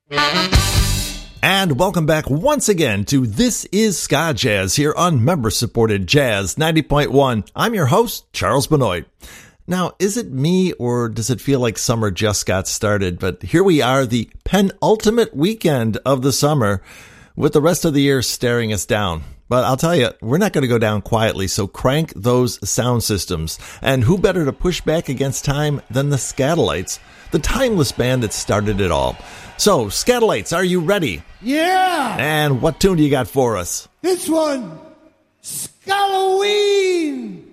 And welcome back once again to This is Ska Jazz here on member-supported Jazz 90.1. I'm your host, Charles Benoit. Now, is it me or does it feel like summer just got started? But here we are, the penultimate weekend of the summer, with the rest of the year staring us down. But I'll tell you, we're not going to go down quietly, so crank those sound systems. And who better to push back against time than the Skatalites, the timeless band that started it all. So, Skatalites, are you ready? Yeah! And what tune do you got for us? This one, Skalloween!